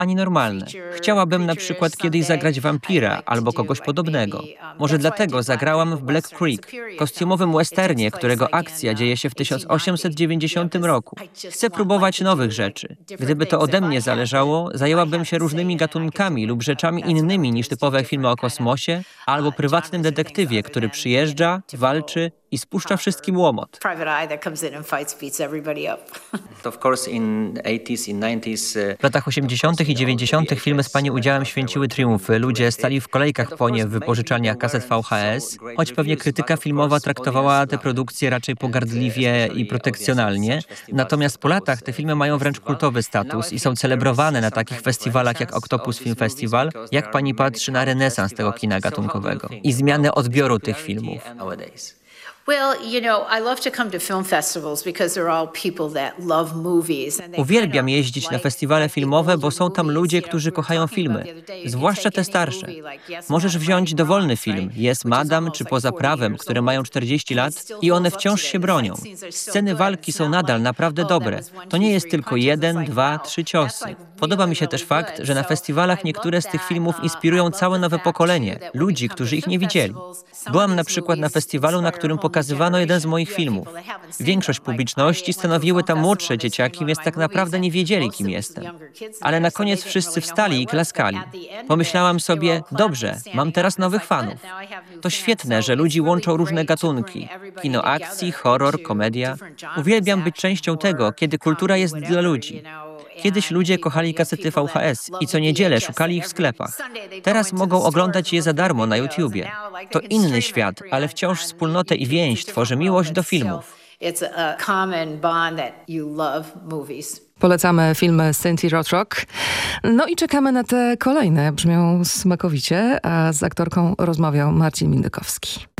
ani normalne. Chciałabym na przykład kiedyś zagrać wampira albo kogoś podobnego. Może dlatego zagrałam w Black Creek, kostiumowym westernie, którego akcja dzieje się w 1890 roku. Chcę próbować nowych rzeczy. Gdyby to ode mnie zależało, zajęłabym się różnymi gatunkami lub rzeczami innymi niż typowe filmy o kosmosie albo prywatnym detektywie, który przyjeżdża, walczy i spuszcza wszystkim łomot. W latach 80. i 90. filmy z pani udziałem święciły triumfy. Ludzie stali w kolejkach po nie w wypożyczalniach kaset VHS, choć pewnie krytyka filmowa traktowała te produkcje raczej pogardliwie i protekcjonalnie. Natomiast po latach te filmy mają wręcz kultowy status i są celebrowane na takich festiwalach jak Octopus Film Festival. Jak pani patrzy na renesans tego kina gatunkowego i zmianę odbioru tych filmów? Uwielbiam jeździć na festiwale filmowe, bo są tam ludzie, którzy kochają filmy, zwłaszcza te starsze. Możesz wziąć dowolny film, Jest Madam czy Poza prawem, które mają 40 lat i one wciąż się bronią. Sceny walki są nadal naprawdę dobre. To nie jest tylko 1, 2, 3 ciosy. Podoba mi się też fakt, że na festiwalach niektóre z tych filmów inspirują całe nowe pokolenie, ludzi, którzy ich nie widzieli. Byłam na przykład na festiwalu, na którym pokazywano jeden z moich filmów. Większość publiczności stanowiły tam młodsze dzieciaki, więc tak naprawdę nie wiedzieli, kim jestem. Ale na koniec wszyscy wstali i klaskali. Pomyślałam sobie, dobrze, mam teraz nowych fanów. To świetne, że ludzi łączą różne gatunki. Kino akcji, horror, komedia. Uwielbiam być częścią tego, kiedy kultura jest dla ludzi. Kiedyś ludzie kochali kasety VHS i co niedzielę szukali ich w sklepach. Teraz mogą oglądać je za darmo na YouTubie. To inny świat, ale wciąż wspólnotę i więź tworzy miłość do filmów. Polecamy filmy Cynthii Rothrock. No i czekamy na te kolejne. Brzmią smakowicie, a z aktorką rozmawiał Marcin Mindykowski.